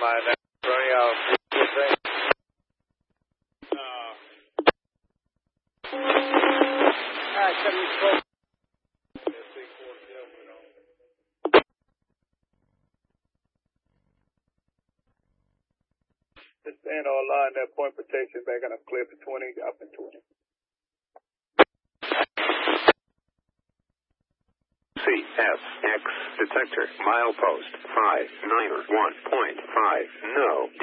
line now. Running out. Just stand on line that point protection back on a clear for 20, up in 20. CSX detector, milepost 591.5, no.